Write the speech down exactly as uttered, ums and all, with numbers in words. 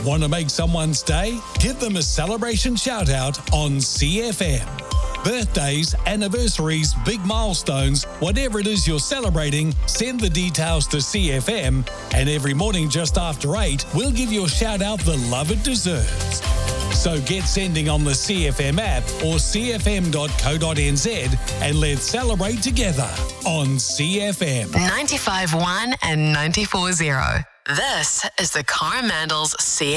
Want to make someone's day? Give them a celebration shout out on C F M. Birthdays, anniversaries, big milestones, whatever it is you're celebrating, send the details to C F M, and every morning just after eight, we'll give your shout out the love it deserves. So get sending on the C F M app or c f m dot co dot n z and let's celebrate together on C F M. ninety-five point one and ninety-four point zero. This is the Coromandels C